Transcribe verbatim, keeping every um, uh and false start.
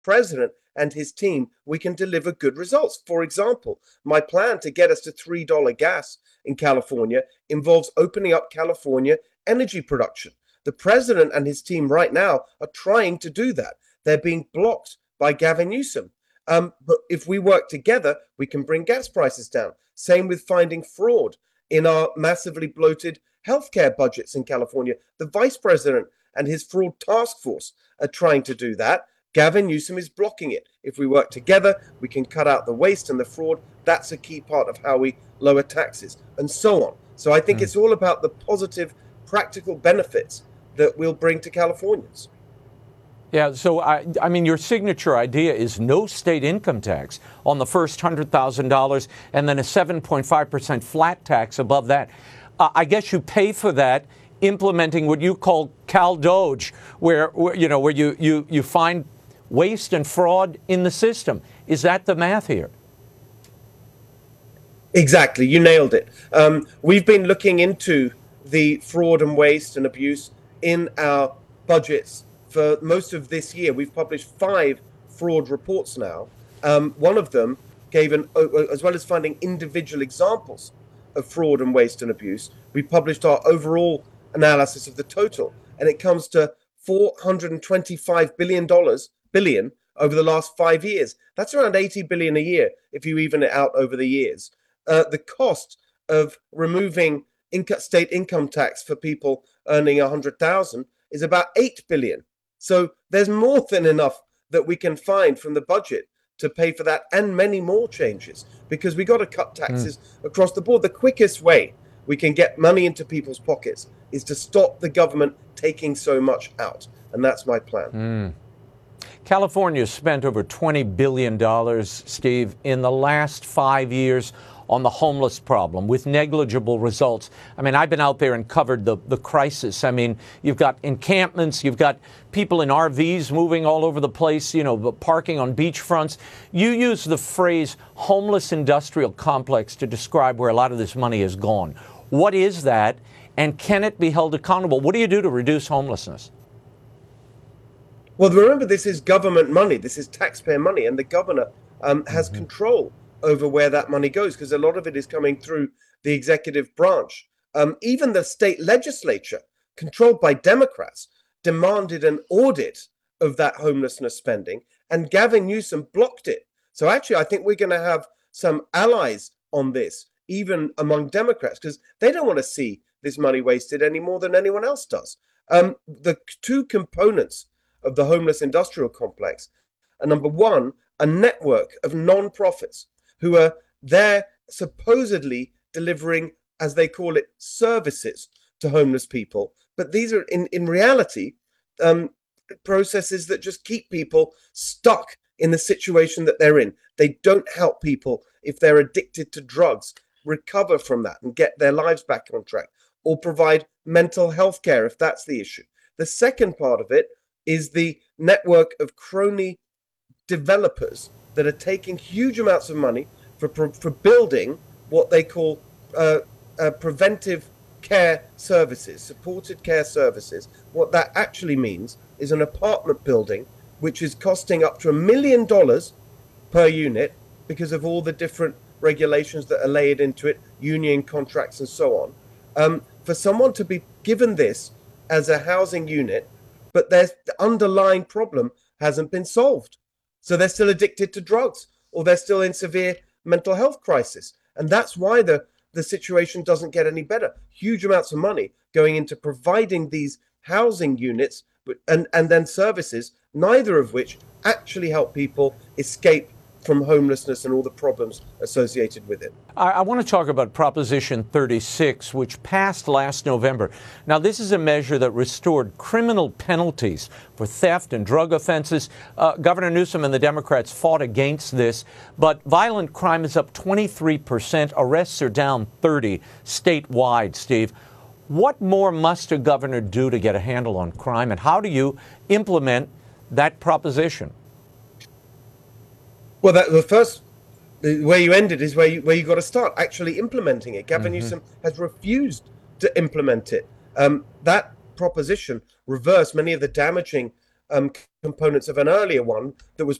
president and his team, we can deliver good results. For example, my plan to get us to three dollars gas in California involves opening up California energy production. The president and his team right now are trying to do that. They're being blocked by Gavin Newsom. Um, but if we work together, we can bring gas prices down. Same with finding fraud in our massively bloated healthcare budgets in California. The vice president and his fraud task force are trying to do that. Gavin Newsom is blocking it. If we work together, we can cut out the waste and the fraud. That's a key part of how we lower taxes and so on. So I think mm. it's all about the positive, practical benefits that we'll bring to Californians. Yeah, so I, I mean, your signature idea is no state income tax on the first one hundred thousand dollars and then a seven point five percent flat tax above that. Uh, I guess you pay for that implementing what you call Cal Doge, where, where you know where you, you, you find waste and fraud in the system. Is that the math here? Exactly, you nailed it. Um, we've been looking into the fraud and waste and abuse in our budgets for most of this year. We've published five fraud reports now. Um, one of them gave an, as well as finding individual examples of fraud and waste and abuse, we published our overall analysis of the total, and it comes to four hundred twenty-five billion dollars billion over the last five years. That's around eighty billion a year if you even it out over the years. Uh, the cost of removing inc- state income tax for people earning one hundred thousand is about eight billion. So there's more than enough that we can find from the budget to pay for that and many more changes, because we got to cut taxes mm. across the board. The quickest way we can get money into people's pockets is to stop the government taking so much out. And that's my plan. Mm. California spent over twenty billion dollars, Steve, in the last five years on the homeless problem with negligible results. I mean, I've been out there and covered the, the crisis. I mean, you've got encampments, you've got people in R Vs moving all over the place, you know, parking on beachfronts. You use the phrase homeless industrial complex to describe where a lot of this money has gone. What is that, and can it be held accountable? What do you do to reduce homelessness? Well, remember, this is government money. This is taxpayer money, and the governor um, has mm-hmm. control over where that money goes, because a lot of it is coming through the executive branch. Um, even the state legislature, controlled by Democrats, demanded an audit of that homelessness spending, and Gavin Newsom blocked it. So actually, I think we're going to have some allies on this, even among Democrats, because they don't want to see this money wasted any more than anyone else does. Um, the two components of the homeless industrial complex are, number one, a network of non-profits who are there supposedly delivering, as they call it, services to homeless people. But these are, in, in reality, um, processes that just keep people stuck in the situation that they're in. They don't help people, if they're addicted to drugs, recover from that and get their lives back on track, or provide mental health care if that's the issue. The second part of it is the network of crony developers that are taking huge amounts of money for for building what they call uh, uh, preventive care services, supported care services. What that actually means is an apartment building which is costing up to a million dollars per unit because of all the different regulations that are laid into it, union contracts and so on. Um, for someone to be given this as a housing unit, but their the underlying problem hasn't been solved. So they're still addicted to drugs, or they're still in severe mental health crisis. And that's why the, the situation doesn't get any better. Huge amounts of money going into providing these housing units but, and, and then services, neither of which actually help people escape from homelessness and all the problems associated with it. I, I want to talk about Proposition thirty-six, which passed last November. Now, this is a measure that restored criminal penalties for theft and drug offenses. Uh, Governor Newsom and the Democrats fought against this, but violent crime is up twenty-three percent. Arrests are down thirty statewide, Steve. What more must a governor do to get a handle on crime, and how do you implement that proposition? Well, that, the first, the, where you ended is where you, where you got to start, actually implementing it. Gavin mm-hmm. Newsom has refused to implement it. Um, that proposition reversed many of the damaging um, components of an earlier one that was